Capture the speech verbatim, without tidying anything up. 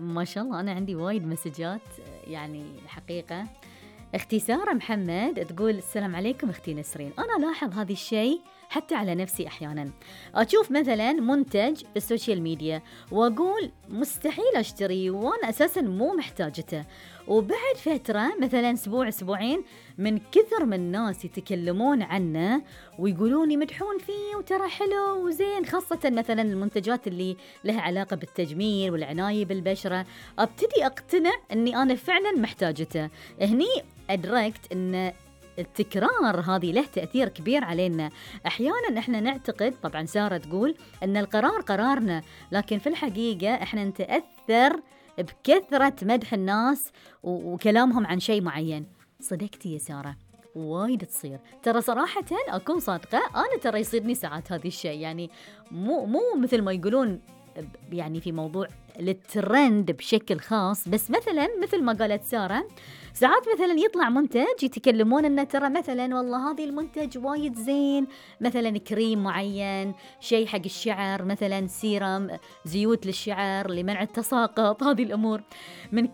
ما شاء الله أنا عندي وايد مسجات يعني الحقيقة. اختي سارة محمد تقول السلام عليكم اختي نسرين، أنا لاحظ هذا الشيء حتى على نفسي أحيانا، أشوف مثلا منتج في السوشيال ميديا وأقول مستحيل أشتري وأنا أساسا مو محتاجته، وبعد فترة مثلا أسبوع أسبوعين من كثر من الناس يتكلمون عنه ويقولون يمدحون فيه وترى حلو وزين، خاصة مثلا المنتجات اللي لها علاقة بالتجميل والعناية بالبشرة، أبتدي أقتنع أني أنا فعلا محتاجته. هني أدركت أن التكرار هذه له تأثير كبير علينا. أحيانا إحنا نعتقد، طبعا سارة تقول أن القرار قرارنا، لكن في الحقيقة إحنا نتأثر بكثرة مدح الناس وكلامهم عن شيء معين. صدقتي يا سارة، وايد تصير ترى صراحة، أكون صادقة، أنا ترى يصيرني ساعات هذا الشيء، يعني مو مو مثل ما يقولون يعني في موضوع للترند بشكل خاص، بس مثلا مثل ما قالت سارة ساعات مثلا يطلع منتج يتكلمون انه ترى مثلا والله هذه المنتج وايد زين، مثلا كريم معين، شيء حق الشعر، مثلا سيرم، زيوت للشعر لمنع التساقط، هذه الامور من